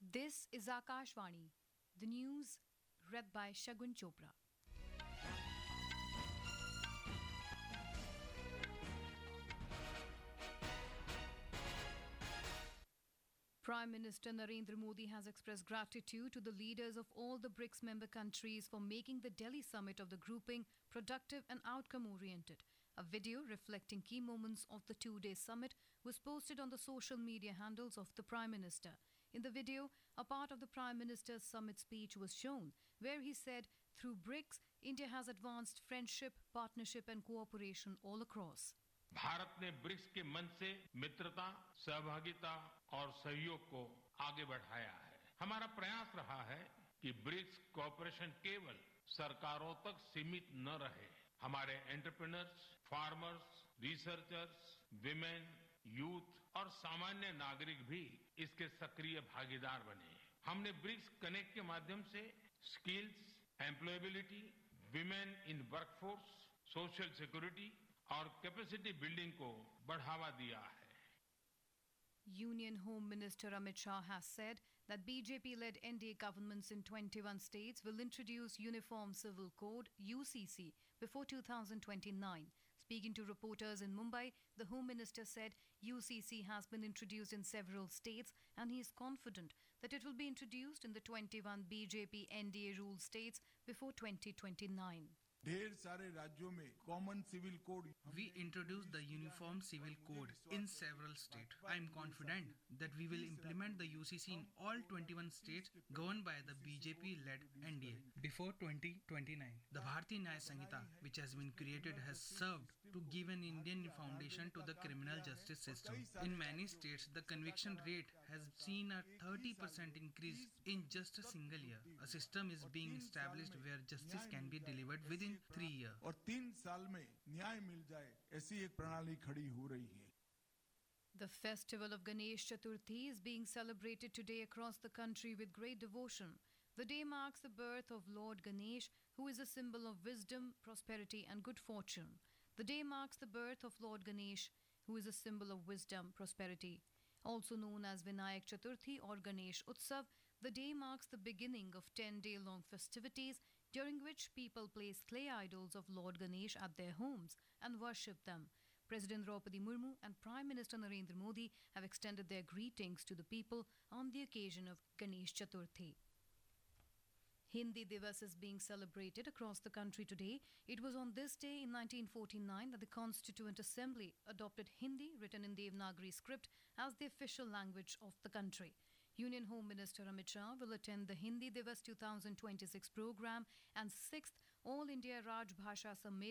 This is Akashvani, the news read by Shagun Chopra. Prime Minister Narendra Modi has expressed gratitude to the leaders of all the BRICS member countries for making the Delhi summit of the grouping productive and outcome-oriented. A video reflecting key moments of the two-day summit was posted on the social media handles of the Prime Minister. In the video, a part of the Prime Minister's summit speech was shown, where he said, through BRICS, India has advanced friendship, partnership and cooperation all across. Bharat ने BRICS के मंच से मित्रता, सहभागिता और सहयोग को आगे बढ़ाया है। हमारा प्रयास रहा है कि ब्रिक्स कोऑपरेशन केवल सरकारों तक सीमित न रहे। हमारे entrepreneurs, farmers, researchers, women, youth और सामान्य नागरिक भी इसके सक्रिय भागीदार बने। हमने ब्रिक्स कनेक्ट के माध्यम से skills, employability, women in workforce, social security और कैपेसिटी बिल्डिंग को बढ़ावा दिया है। Union Home Minister Amit Shah has said that BJP-led NDA governments in 21 states will introduce Uniform Civil Code (UCC) before 2029. Speaking to reporters in Mumbai, the Home Minister said UCC has been introduced in several states and he is confident that it will be introduced in the 21 BJP NDA ruled states before 2029. ढेर सारे राज्यों में common civil code We introduced the Uniform Civil Code in several states. I am confident that we will implement the UCC in all 21 states governed by the BJP-led NDA before 2029. The Bharatiya Nyaya Sanhita, which has been created, has served to give an Indian foundation to the criminal justice system. In many states, the conviction rate has seen a 30% increase in just a single year. A system is being established where justice can be delivered within 3 years. और 3 साल में न्याय मिल जाए ऐसी एक प्रणाली खड़ी हो रही है. The festival of Ganesh Chaturthi is being celebrated today across the country with great devotion. The day marks the birth of Lord Ganesh, who is a symbol of wisdom, prosperity and good fortune. The day marks the birth of Lord Ganesh, who is a symbol of wisdom, prosperity. Also known as Vinayak Chaturthi or Ganesh Utsav, the day marks the beginning of 10-day-long festivities during which people place clay idols of Lord Ganesh at their homes and worship them. President Draupadi Murmu and Prime Minister Narendra Modi have extended their greetings to the people on the occasion of Ganesh Chaturthi. Hindi Divas is being celebrated across the country today. It was on this day in 1949 that the Constituent Assembly adopted Hindi, written in Devanagari script, as the official language of the country. Union Home Minister Amit Shah will attend the Hindi Divas 2026 program and 6th All India Raj Bhasha Sammelan